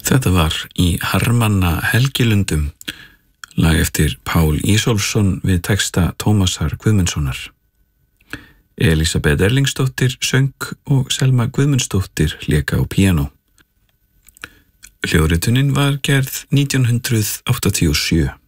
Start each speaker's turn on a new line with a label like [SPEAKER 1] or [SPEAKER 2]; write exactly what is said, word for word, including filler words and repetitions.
[SPEAKER 1] Þetta var í Harmanna Helgilundum, lag eftir Pál Ísólfsson við texta Tómasar Guðmundssonar. Elísabet Erlingsdóttir söng og Selma Guðmundsdóttir lék á píanó. Hljóðritunin var gerð nítján hundrað áttatíu og sjö.